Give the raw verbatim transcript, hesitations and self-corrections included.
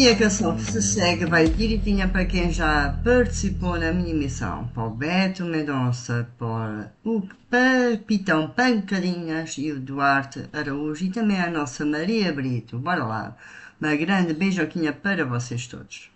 minha canção se segue vai direitinha para quem já participou na minha emissão. Para o Beto Mendonça, para o Pitão Pancadinhas e o Duarte Araújo e também a nossa Maria Brito. Bora lá. Uma grande beijoquinha para vocês todos.